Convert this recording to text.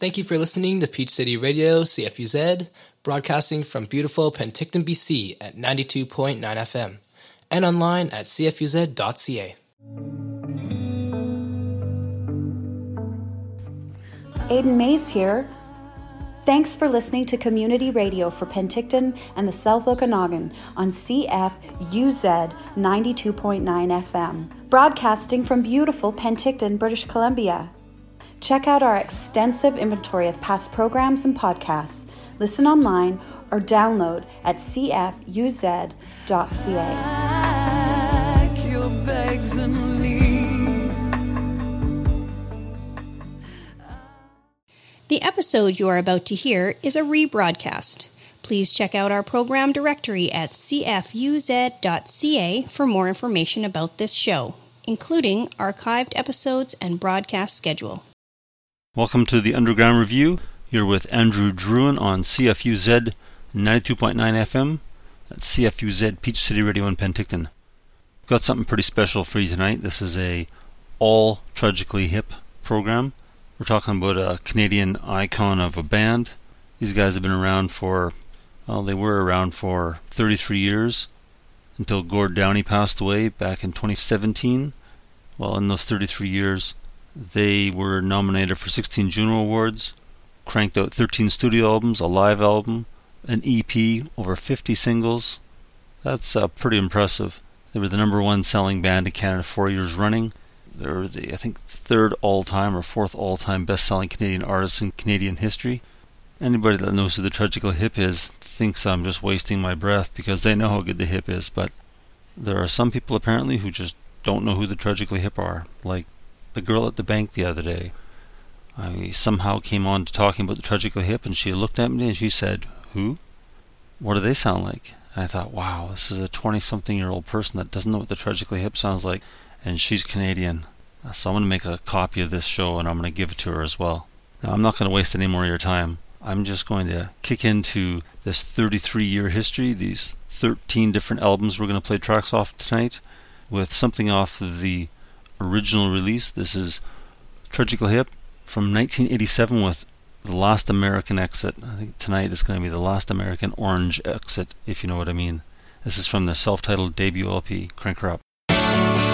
Thank you for listening to Peach City Radio, CFUZ, broadcasting from beautiful Penticton, BC at 92.9 FM, and online at cfuz.ca. Aidan Mays here. Thanks for listening to Community Radio for Penticton and the South Okanagan on CFUZ 92.9 FM, broadcasting from beautiful Penticton, British Columbia. Check out our extensive inventory of past programs and podcasts. Listen online or download at cfuz.ca. The episode you are about to hear is a rebroadcast. Please check out our program directory at cfuz.ca for more information about this show, including archived episodes and broadcast schedule. Welcome to the Underground Review. You're with Andrew Druin on CFUZ 92.9 FM. That's CFUZ Peach City Radio in Penticton. Got something pretty special for you tonight. This is a all tragically hip program. We're talking about a Canadian icon of a band. These guys have been around for, they were around for 33 years until Gord Downie passed away back in 2017. Well, in those 33 years, they were nominated for 16 Juno Awards, cranked out 13 studio albums, a live album, an EP, over 50 singles. That's pretty impressive. They were the number one selling band in Canada 4 years running. They're the, I think, third all-time or fourth all-time best-selling Canadian artists in Canadian history. Anybody that knows who the Tragical Hip is thinks I'm just wasting my breath because they know how good the Hip is, but there are some people apparently who just don't know who the Tragically Hip are, like the girl at the bank the other day. I somehow came on to talking about the Tragically Hip, and she looked at me and she said, "Who? What do they sound like?" And I thought, wow, this is a 20-something-year-old person that doesn't know what the Tragically Hip sounds like. And she's Canadian. So I'm going to make a copy of this show and I'm going to give it to her as well. Now, I'm not going to waste any more of your time. I'm just going to kick into this 33-year history, these 13 different albums we're going to play tracks off tonight, with something off of the original release. This is Tragical Hip from 1987 with The Last American Exit. I think tonight is going to be The Last American Orange Exit, if you know what I mean. This is from their self-titled debut LP, Crank Her Up.